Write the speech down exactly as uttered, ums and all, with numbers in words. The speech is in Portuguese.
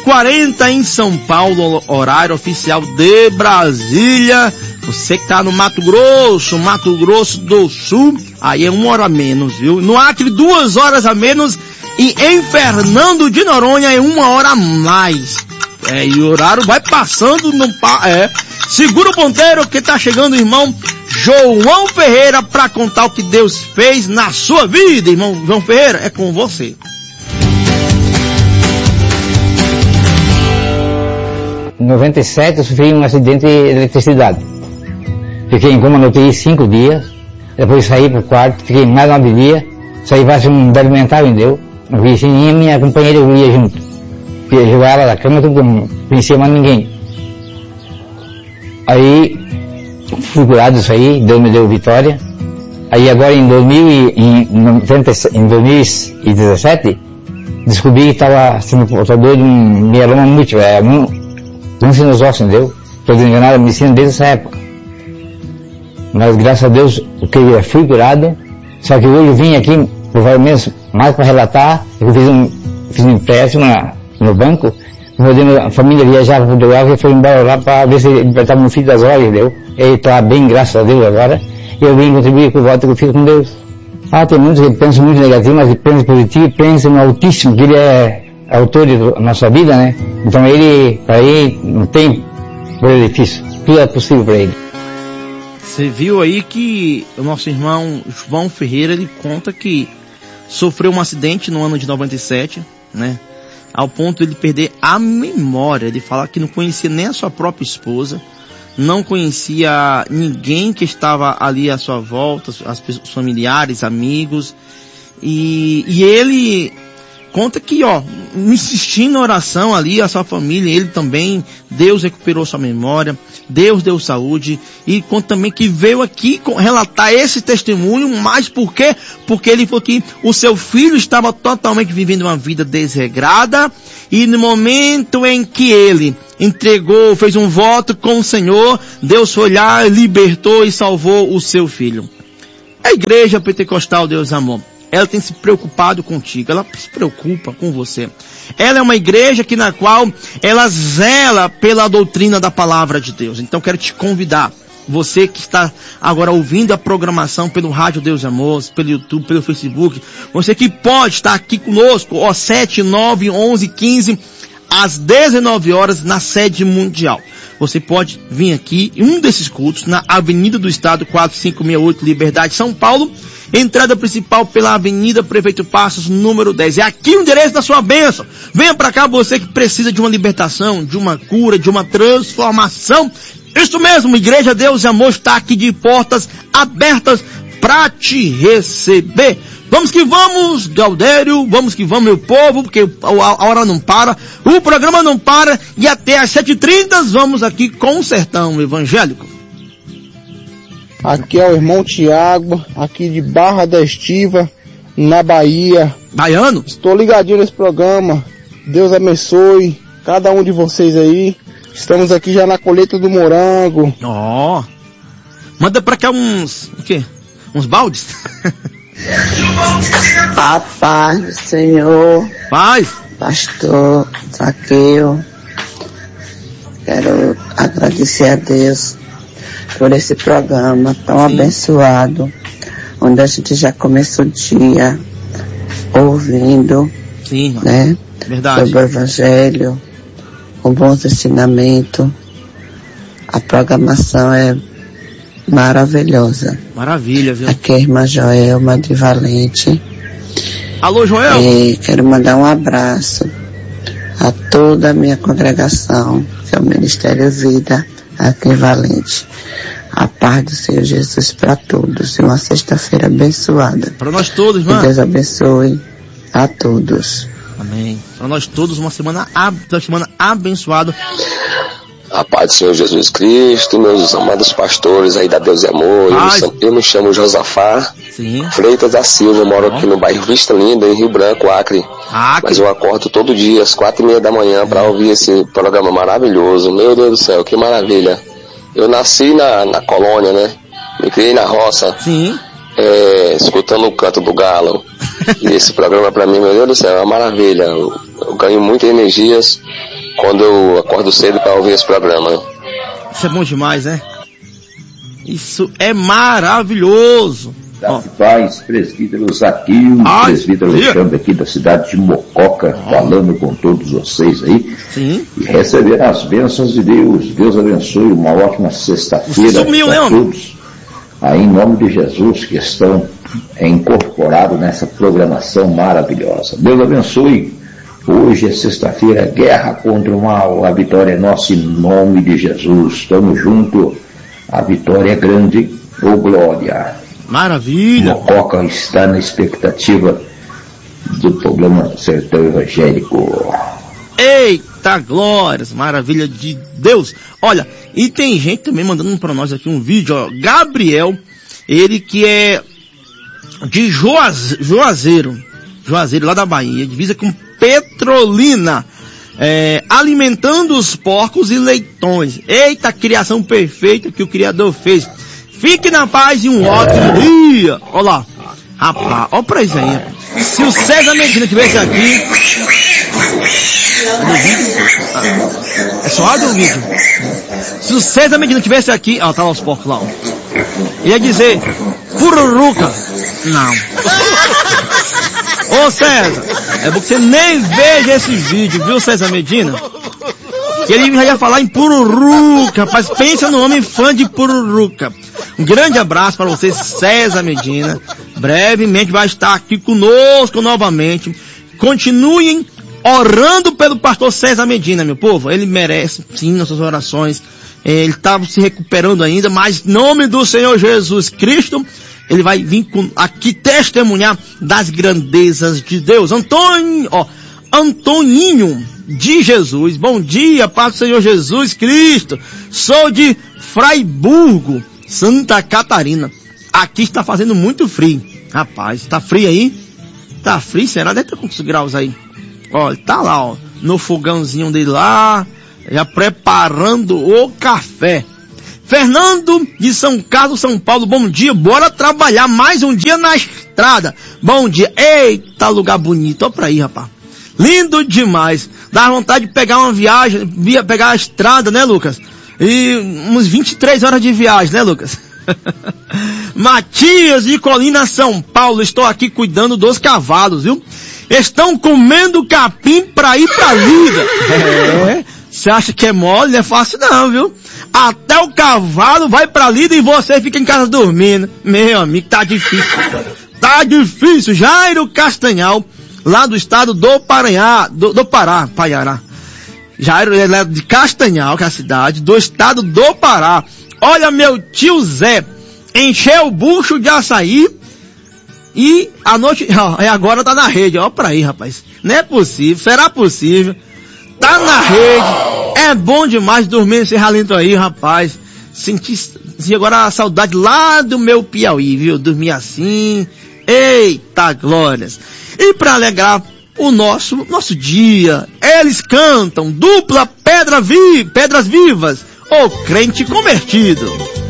quarenta em São Paulo, horário oficial de Brasília. Você que tá no Mato Grosso, Mato Grosso do Sul, aí é uma hora a menos, viu? No Acre, duas horas a menos. E em Fernando de Noronha é uma hora a mais. É, e o horário vai passando, não pa... é. Segura o ponteiro que tá chegando o irmão João Ferreira para contar o que Deus fez na sua vida, irmão João Ferreira, é com você. Em noventa e sete eu sofri um acidente de eletricidade. Fiquei em coma no U T I cinco dias, depois saí pro quarto, fiquei mais nove dias, saí quase um débil mental em Deus, não vi nem a minha companheira eu ia junto. Eu jogava da cama, não conhecia mais ninguém. Aí fui curado disso aí, Deus me deu vitória. Aí agora em, dois mil e, em, em dois mil e dezessete descobri que estava sendo portador de um mieloma múltiplo, é um câncer nos ossos, entendeu? Estou desenganado a medicina desde essa época. Mas graças a Deus o que eu fui curado, só que hoje eu vim aqui, provavelmente, mais para relatar, eu fiz um, fiz um empréstimo na, no banco, a família viajava para Portugal e foi embora lá para ver se libertava meu filho das drogas, entendeu? Ele está bem, graças a Deus agora, e eu vim contribuir com o voto que eu fiz com Deus. Ah, tem muitos que pensam muito negativo, mas que pensam positivo e pensam no Altíssimo, que ele é autor da nossa vida, né? Então ele, para ele, não tem coisa difícil, tudo é possível para ele. Você viu aí que o nosso irmão João Ferreira, ele conta que sofreu um acidente no ano de noventa e sete, né? Ao ponto de ele perder a memória. Ele fala que não conhecia nem a sua própria esposa, não conhecia ninguém que estava ali à sua volta, as pessoas, familiares, amigos, e, e ele conta que, ó, insistindo na oração ali, a sua família, ele também, Deus recuperou sua memória, Deus deu saúde, e conta também que veio aqui relatar esse testemunho, mas por quê? Porque ele falou que o seu filho estava totalmente vivendo uma vida desregrada, e no momento em que ele entregou, fez um voto com o Senhor, Deus foi lá, libertou e salvou o seu filho. A igreja pentecostal Deus Amor, ela tem se preocupado contigo, ela se preocupa com você. Ela é uma igreja que na qual ela zela pela doutrina da palavra de Deus. Então quero te convidar, você que está agora ouvindo a programação pelo Rádio Deus Amor, pelo YouTube, pelo Facebook, você que pode estar aqui conosco, ó, sete, nove, onze, quinze, às dezenove horas na sede mundial. Você pode vir aqui em um desses cultos, na Avenida do Estado, quatro cinco seis oito, Liberdade, São Paulo. Entrada principal pela Avenida Prefeito Passos, número dez. É aqui o endereço da sua bênção. Venha para cá, você que precisa de uma libertação, de uma cura, de uma transformação. Isso mesmo, Igreja Deus e Amor está aqui de portas abertas para te receber. Vamos que vamos, Gaudério, vamos que vamos, meu povo, porque a hora não para, o programa não para, e até às sete e trinta vamos aqui com o Sertão Evangélico. Aqui é o irmão Tiago, aqui de Barra da Estiva, na Bahia. Baiano? Estou ligadinho nesse programa. Deus abençoe cada um de vocês aí. Estamos aqui já na colheita do morango. Ó, oh. Manda pra cá uns, o quê? Uns baldes? A paz do Senhor. Paz. Pastor Zaqueu. Quero agradecer a Deus por esse programa tão Sim. abençoado, onde a gente já começou o dia ouvindo, Sim, né, verdade. sobre o Evangelho, com bons ensinamentos. A programação é maravilhosa. Maravilha, viu? Aqui é a irmã Joelma de Valente. Alô, Joelma. E quero mandar um abraço a toda a minha congregação, que é o Ministério Vida, aqui em Valente. A paz do Senhor Jesus para todos. E uma sexta-feira abençoada. Para nós todos, mano. Que Deus abençoe a todos. Amém. Para nós todos, uma semana, uma semana abençoada. A paz do Senhor Jesus Cristo, meus amados pastores aí da Deus e Amor. Eu me, chamo, eu me chamo Josafá Sim. Freitas da Silva, eu moro oh. aqui no bairro Vista Linda, em Rio Branco, Acre. Acre. Mas eu acordo todo dia, às quatro e meia da manhã, para ouvir esse programa maravilhoso. Meu Deus do céu, que maravilha. Eu nasci na, na colônia, né? Me criei na roça. Sim. é, escutando o canto do galo. E esse programa pra mim, meu Deus do céu, é uma maravilha. Eu, eu ganho muitas energias quando eu acordo cedo para ouvir esse programa. Isso é bom demais, né? Isso é maravilhoso. Da paz, presbítero Zaqueu, presbítero Alexandre aqui da cidade de Mococa, oh. falando com todos vocês aí. Sim. E receber as bênçãos de Deus. Deus abençoe, uma ótima sexta-feira para todos. Aí, em nome de Jesus, que estão incorporados nessa programação maravilhosa. Deus abençoe. Hoje é sexta-feira, guerra contra o mal. A vitória é nossa em nome de Jesus. Estamos juntos. A vitória é grande. Ô, glória. Maravilha. Mococa está na expectativa do programa Sertão Evangélico. Eita glórias, maravilha de Deus. Olha, e tem gente também mandando para nós aqui um vídeo, ó. Gabriel, ele que é de Juaz, Juazeiro, Juazeiro lá da Bahia, divisa com Petrolina, é, alimentando os porcos e leitões. Eita, criação perfeita que o Criador fez. Fique na paz e um ótimo dia. Olha lá. Rapaz, olha pra isso aí. Se o César Medina tivesse aqui... É só áudio ou vídeo? Se o César Medina tivesse aqui... Ó, tá lá os porcos lá, ó. Ia dizer... Pururuca. Não. Ô César, é bom que você nem veja esse vídeo, viu, César Medina? Que ele já ia falar em pururuca, rapaz, pensa no homem fã de pururuca. Um grande abraço para você, César Medina. Brevemente vai estar aqui conosco novamente. Continuem orando pelo pastor César Medina, meu povo. Ele merece, sim, nossas orações. Ele está se recuperando ainda, mas em nome do Senhor Jesus Cristo, ele vai vir com, aqui testemunhar das grandezas de Deus. Antônio, ó, Antoninho de Jesus, bom dia, paz do Senhor Jesus Cristo. Sou de Fraiburgo, Santa Catarina. Aqui está fazendo muito frio. Rapaz, tá frio aí? Tá frio? Será? Deve ter quantos graus aí? Ó, tá lá, ó, no fogãozinho dele lá, já preparando o café. Fernando de São Carlos, São Paulo, bom dia, bora trabalhar mais um dia na estrada. Bom dia, eita lugar bonito, ó pra aí, rapaz. Lindo demais, dá vontade de pegar uma viagem, via pegar a estrada, né, Lucas? E uns vinte e três horas de viagem, né, Lucas? Matias de Colina, São Paulo, estou aqui cuidando dos cavalos, viu? Estão comendo capim pra ir pra lida. É, você acha que é mole? Não é fácil não, viu? Até o cavalo vai pra lida e você fica em casa dormindo. Meu amigo, tá difícil. Tá difícil. Jairo Castanhal, lá do estado do Paranhá, do, do Pará, Paiará. Jairo, ele é de Castanhal, que é a cidade, do estado do Pará. Olha, meu tio Zé, encheu o bucho de açaí e a noite, ó, agora tá na rede, ó pra aí, rapaz. Não é possível, será possível? Tá na rede, é bom demais dormir nesse ralento aí, rapaz. Senti, senti agora a saudade lá do meu Piauí, viu? Dormir assim, eita glórias. E pra alegrar o nosso, nosso dia, eles cantam dupla pedra vi, pedras vivas, o crente convertido.